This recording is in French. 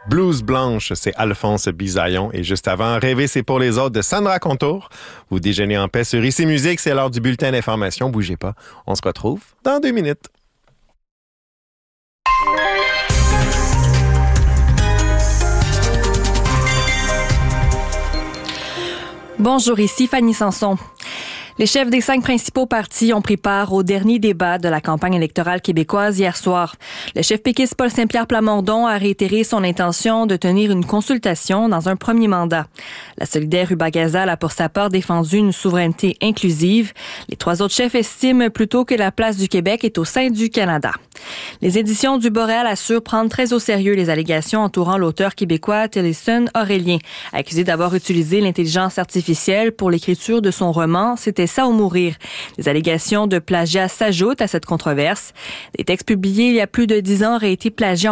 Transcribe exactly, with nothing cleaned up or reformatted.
Blues Blanche, c'est Alphonse Bisaillon. Et juste avant, Rêver, c'est pour les autres de Sandra Contour. Vous déjeunez en paix sur Ici Musique, c'est l'heure du bulletin d'information. Bougez pas, on se retrouve dans deux minutes. Bonjour, ici Fanny Sanson. Les chefs des cinq principaux partis ont pris part au dernier débat de la campagne électorale québécoise hier soir. Le chef péquiste Paul Saint-Pierre Plamondon a réitéré son intention de tenir une consultation dans un premier mandat. La solidaire Ruba Gazal a pour sa part défendu une souveraineté inclusive. Les trois autres chefs estiment plutôt que la place du Québec est au sein du Canada. Les éditions du Boréal assurent prendre très au sérieux les allégations entourant l'auteur québécois Tillotson Aurélien, accusé d'avoir utilisé l'intelligence artificielle pour l'écriture de son roman « C'était ça ou mourir ». Les allégations de plagiat s'ajoutent à cette controverse. Des textes publiés il y a plus de dix ans auraient été plagiés